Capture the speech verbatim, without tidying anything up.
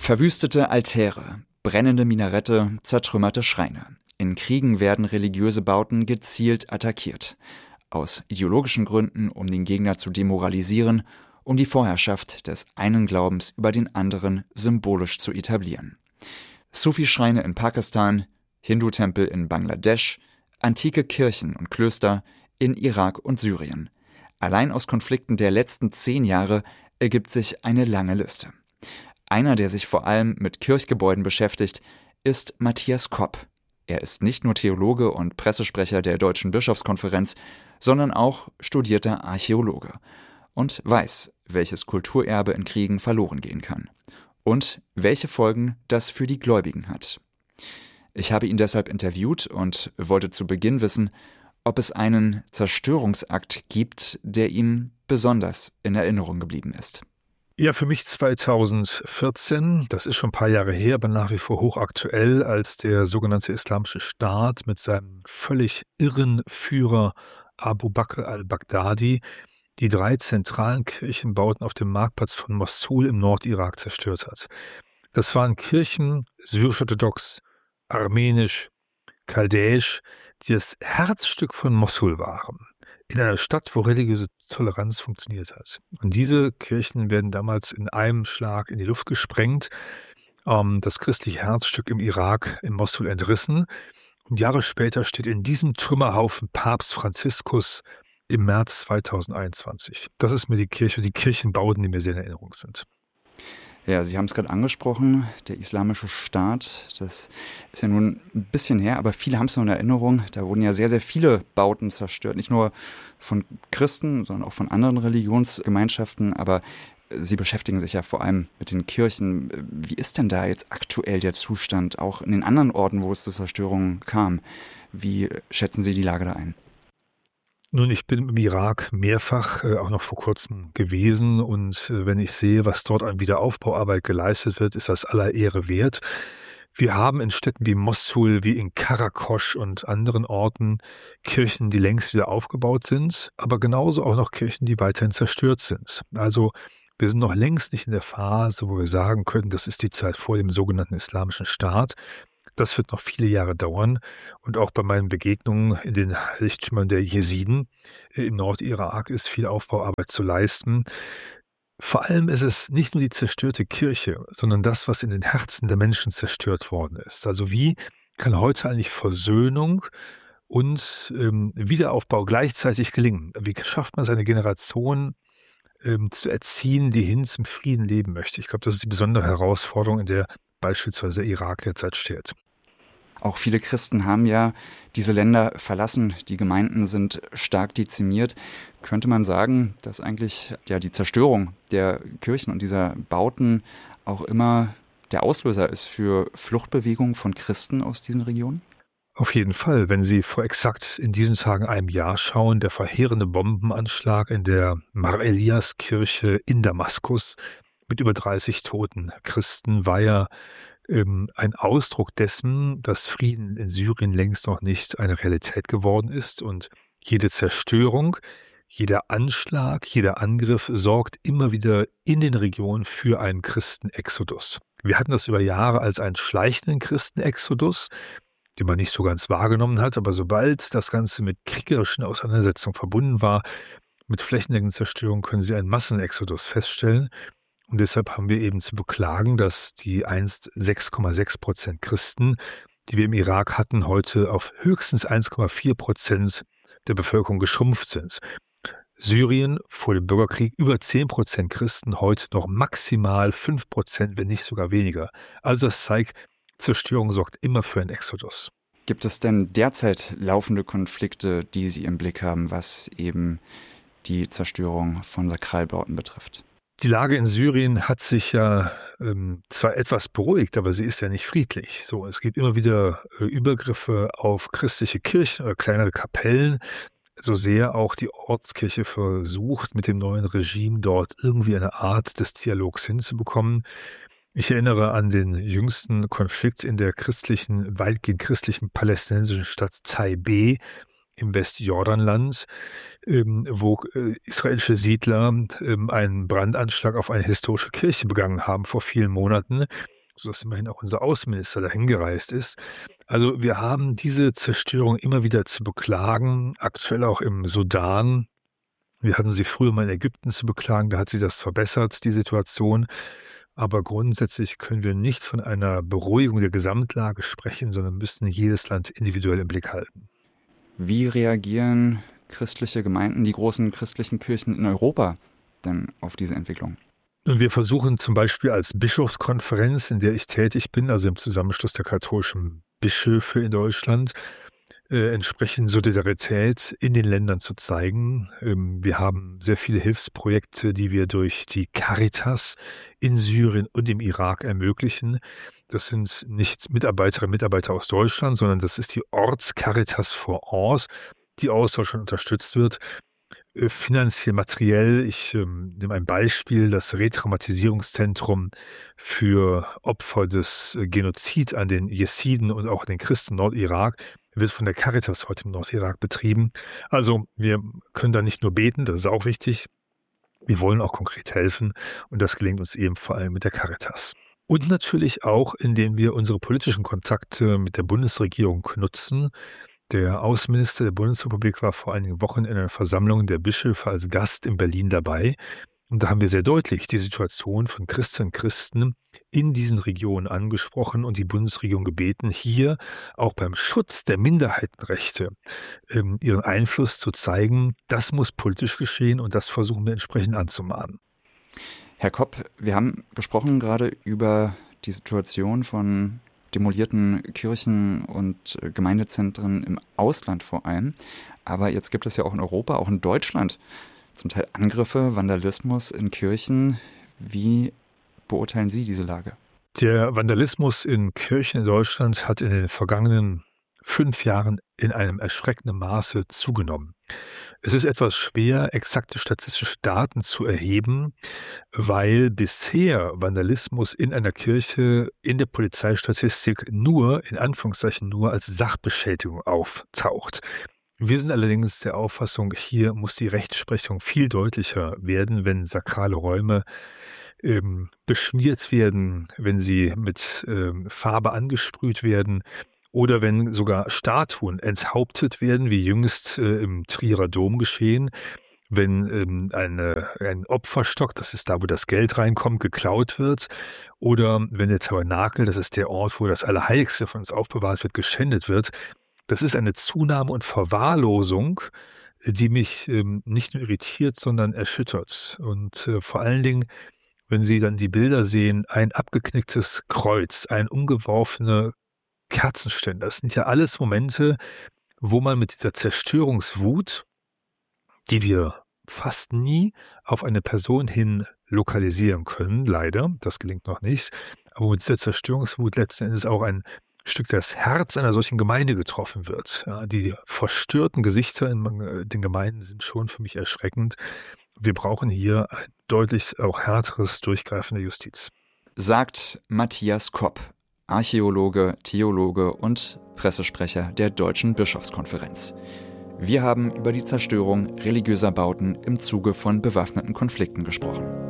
Verwüstete Altäre, brennende Minarette, zertrümmerte Schreine. In Kriegen werden religiöse Bauten gezielt attackiert. Aus ideologischen Gründen, um den Gegner zu demoralisieren, um die Vorherrschaft des einen Glaubens über den anderen symbolisch zu etablieren. Sufi-Schreine in Pakistan, Hindu-Tempel in Bangladesch, antike Kirchen und Klöster in Irak und Syrien. Allein aus Konflikten der letzten zehn Jahre ergibt sich eine lange Liste. Einer, der sich vor allem mit Kirchgebäuden beschäftigt, ist Matthias Kopp. Er ist nicht nur Theologe und Pressesprecher der Deutschen Bischofskonferenz, sondern auch studierter Archäologe und weiß, welches Kulturerbe in Kriegen verloren gehen kann und welche Folgen das für die Gläubigen hat. Ich habe ihn deshalb interviewt und wollte zu Beginn wissen, ob es einen Zerstörungsakt gibt, der ihm besonders in Erinnerung geblieben ist. Ja, für mich zweitausendvierzehn, das ist schon ein paar Jahre her, aber nach wie vor hochaktuell, als der sogenannte Islamische Staat mit seinem völlig irren Führer Abu Bakr al-Baghdadi die drei zentralen Kirchenbauten auf dem Marktplatz von Mossul im Nordirak zerstört hat. Das waren Kirchen, syrisch-orthodox, armenisch, chaldäisch, die das Herzstück von Mossul waren. In einer Stadt, wo religiöse Toleranz funktioniert hat. Und diese Kirchen werden damals in einem Schlag in die Luft gesprengt, ähm, das christliche Herzstück im Irak, in Mossul, entrissen. Und Jahre später steht in diesem Trümmerhaufen Papst Franziskus im März zweitausendeinundzwanzig. Das ist mir die Kirche, die Kirchenbauten, die mir sehr in Erinnerung sind. Ja, Sie haben es gerade angesprochen, der Islamische Staat, das ist ja nun ein bisschen her, aber viele haben es noch in Erinnerung. Da wurden ja sehr, sehr viele Bauten zerstört, nicht nur von Christen, sondern auch von anderen Religionsgemeinschaften, aber Sie beschäftigen sich ja vor allem mit den Kirchen. Wie ist denn da jetzt aktuell der Zustand, auch in den anderen Orten, wo es zu Zerstörungen kam? Wie schätzen Sie die Lage da ein? Nun, ich bin im Irak mehrfach, äh, auch noch vor kurzem gewesen und äh, wenn ich sehe, was dort an Wiederaufbauarbeit geleistet wird, ist das aller Ehre wert. Wir haben in Städten wie Mossul, wie in Karakosch und anderen Orten Kirchen, die längst wieder aufgebaut sind, aber genauso auch noch Kirchen, die weiterhin zerstört sind. Also wir sind noch längst nicht in der Phase, wo wir sagen können, das ist die Zeit vor dem sogenannten Islamischen Staat. Das wird noch viele Jahre dauern und auch bei meinen Begegnungen in den Lichtschimmern der Jesiden im Nordirak ist viel Aufbauarbeit zu leisten. Vor allem ist es nicht nur die zerstörte Kirche, sondern das, was in den Herzen der Menschen zerstört worden ist. Also wie kann heute eigentlich Versöhnung und ähm, Wiederaufbau gleichzeitig gelingen? Wie schafft man seine Generation ähm, zu erziehen, die hin zum Frieden leben möchte? Ich glaube, das ist die besondere Herausforderung, in der beispielsweise der Irak derzeit steht. Auch viele Christen haben ja diese Länder verlassen. Die Gemeinden sind stark dezimiert. Könnte man sagen, dass eigentlich ja die Zerstörung der Kirchen und dieser Bauten auch immer der Auslöser ist für Fluchtbewegungen von Christen aus diesen Regionen? Auf jeden Fall. Wenn Sie vor exakt in diesen Tagen einem Jahr schauen, der verheerende Bombenanschlag in der Mar-Elias-Kirche in Damaskus mit über dreißig toten Christen war ja ähm, ein Ausdruck dessen, dass Frieden in Syrien längst noch nicht eine Realität geworden ist und jede Zerstörung, jeder Anschlag, jeder Angriff sorgt immer wieder in den Regionen für einen Christenexodus. Wir hatten das über Jahre als einen schleichenden Christenexodus, den man nicht so ganz wahrgenommen hat, aber sobald das Ganze mit kriegerischen Auseinandersetzungen verbunden war, mit flächendeckender Zerstörung, können Sie einen Massenexodus feststellen. Und deshalb haben wir eben zu beklagen, dass die einst sechs Komma sechs Prozent Christen, die wir im Irak hatten, heute auf höchstens eins Komma vier Prozent der Bevölkerung geschrumpft sind. Syrien vor dem Bürgerkrieg über zehn Prozent Christen, heute noch maximal fünf Prozent, wenn nicht sogar weniger. Also das zeigt, Zerstörung sorgt immer für einen Exodus. Gibt es denn derzeit laufende Konflikte, die Sie im Blick haben, was eben die Zerstörung von Sakralbauten betrifft? Die Lage in Syrien hat sich ja ähm, zwar etwas beruhigt, aber sie ist ja nicht friedlich. So, es gibt immer wieder äh, Übergriffe auf christliche Kirchen oder kleinere Kapellen, so sehr auch die Ortskirche versucht, mit dem neuen Regime dort irgendwie eine Art des Dialogs hinzubekommen. Ich erinnere an den jüngsten Konflikt in der christlichen, weitgehend christlichen palästinensischen Stadt Taipeh im Westjordanland, ähm, wo äh, israelische Siedler ähm, einen Brandanschlag auf eine historische Kirche begangen haben vor vielen Monaten. sodass immerhin auch unser Außenminister dahin gereist ist. Also wir haben diese Zerstörung immer wieder zu beklagen, aktuell auch im Sudan. Wir hatten sie früher mal in Ägypten zu beklagen, da hat sich das verbessert, die Situation. Aber grundsätzlich können wir nicht von einer Beruhigung der Gesamtlage sprechen, sondern müssen jedes Land individuell im Blick halten. Wie reagieren christliche Gemeinden, die großen christlichen Kirchen in Europa denn auf diese Entwicklung? Und wir versuchen zum Beispiel als Bischofskonferenz, in der ich tätig bin, also im Zusammenschluss der katholischen Bischöfe in Deutschland, äh, entsprechend Solidarität in den Ländern zu zeigen. Ähm, wir haben sehr viele Hilfsprojekte, die wir durch die Caritas in Syrien und im Irak ermöglichen. Das sind nicht Mitarbeiterinnen und Mitarbeiter aus Deutschland, sondern das ist die Ortscaritas vor Ort, die aus Deutschland unterstützt wird. Finanziell, materiell, ich ähm, nehme ein Beispiel, das Retraumatisierungszentrum für Opfer des äh, Genozid an den Jesiden und auch den Christen im Nordirak wird von der Caritas heute im Nordirak betrieben. Also wir können da nicht nur beten, das ist auch wichtig, wir wollen auch konkret helfen und das gelingt uns eben vor allem mit der Caritas. Und natürlich auch, indem wir unsere politischen Kontakte mit der Bundesregierung nutzen. Der Außenminister der Bundesrepublik war vor einigen Wochen in einer Versammlung der Bischöfe als Gast in Berlin dabei. Und da haben wir sehr deutlich die Situation von Christinnen und Christen in diesen Regionen angesprochen und die Bundesregierung gebeten, hier auch beim Schutz der Minderheitenrechte ähm, ihren Einfluss zu zeigen. Das muss politisch geschehen und das versuchen wir entsprechend anzumahnen. Herr Kopp, wir haben gesprochen gerade über die Situation von demolierten Kirchen und Gemeindezentren im Ausland vor allem. Aber jetzt gibt es ja auch in Europa, auch in Deutschland, zum Teil Angriffe, Vandalismus in Kirchen. Wie beurteilen Sie diese Lage? Der Vandalismus in Kirchen in Deutschland hat in den vergangenen fünf Jahren in einem erschreckenden Maße zugenommen. Es ist etwas schwer, exakte statistische Daten zu erheben, weil bisher Vandalismus in einer Kirche in der Polizeistatistik nur, in Anführungszeichen nur, als Sachbeschädigung auftaucht. Wir sind allerdings der Auffassung, hier muss die Rechtsprechung viel deutlicher werden, wenn sakrale Räume ähm, beschmiert werden, wenn sie mit ähm, Farbe angesprüht werden, oder wenn sogar Statuen enthauptet werden, wie jüngst äh, im Trierer Dom geschehen, wenn ähm, eine, ein Opferstock, das ist da, wo das Geld reinkommt, geklaut wird, oder wenn der Tabernakel, das ist der Ort, wo das Allerheiligste von uns aufbewahrt wird, geschändet wird. Das ist eine Zunahme und Verwahrlosung, die mich ähm, nicht nur irritiert, sondern erschüttert. Und äh, vor allen Dingen, wenn Sie dann die Bilder sehen, ein abgeknicktes Kreuz, ein umgeworfener Kerzenständer. Das sind ja alles Momente, wo man mit dieser Zerstörungswut, die wir fast nie auf eine Person hin lokalisieren können, leider, das gelingt noch nicht, aber mit dieser Zerstörungswut letzten Endes auch ein Stück das Herz einer solchen Gemeinde getroffen wird. Ja, die verstörten Gesichter in den Gemeinden sind schon für mich erschreckend. Wir brauchen hier ein deutlich auch härteres Durchgreifen der Justiz. Sagt Matthias Kopp, Archäologe, Theologe und Pressesprecher der Deutschen Bischofskonferenz. Wir haben über die Zerstörung religiöser Bauten im Zuge von bewaffneten Konflikten gesprochen.